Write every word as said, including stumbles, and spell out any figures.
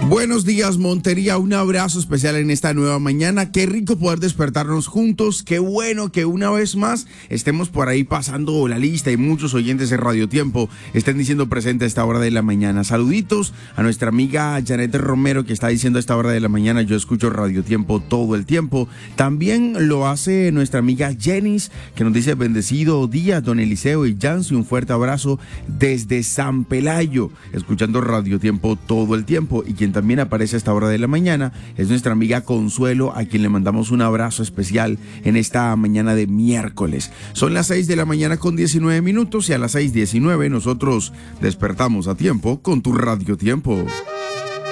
Buenos días, Montería. Un abrazo especial en esta nueva mañana. Qué rico poder despertarnos juntos. Qué bueno que una vez más estemos por ahí pasando la lista y muchos oyentes de Radio Tiempo estén diciendo presente a esta hora de la mañana. Saluditos a nuestra amiga Janet Romero, que está diciendo a esta hora de la mañana: yo escucho Radio Tiempo todo el tiempo. También lo hace nuestra amiga Jenis, que nos dice: bendecido día, don Eliseo y Jancy. Un fuerte abrazo desde San Pelayo, escuchando Radio Tiempo todo el tiempo. Y quien también aparece a esta hora de la mañana es nuestra amiga Consuelo, a quien le mandamos un abrazo especial en esta mañana de miércoles. Son las seis de la mañana con diecinueve minutos y a las seis diecinueve nosotros despertamos a tiempo con tu Radio Tiempo.